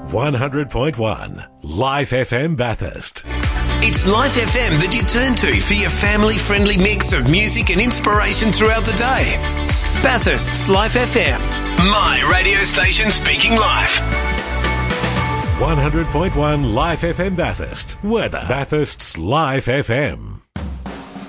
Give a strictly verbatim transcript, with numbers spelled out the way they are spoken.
one hundred point one Life F M Bathurst. It's Life F M that you turn to for your family-friendly mix of music and inspiration throughout the day. Bathurst's Life F M. My radio station speaking life. one hundred point one Life F M Bathurst. Weather. Bathurst's Life F M.